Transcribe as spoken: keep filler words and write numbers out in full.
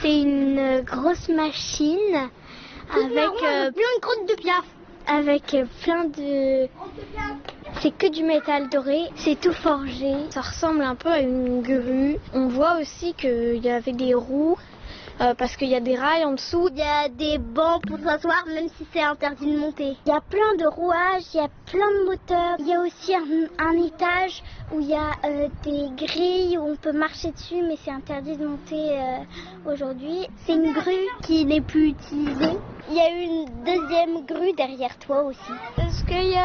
C'est une grosse machine avec euh, plein de crottes de piaf. Avec plein de... C'est que du métal doré, c'est tout forgé. Ça ressemble un peu à une grue. On voit aussi qu'il y avait des roues, euh, parce qu'il y a des rails en dessous. Il y a des bancs pour s'asseoir, même si c'est interdit de monter. Il y a plein de rouages, il y a plein de moteurs. Il y a aussi un, un étage où il y a euh, des grilles où on peut marcher dessus, mais c'est interdit de monter euh, aujourd'hui. C'est une grue qui n'est plus utilisée. Il y a une deuxième grue derrière toi aussi. Est-ce qu'il y a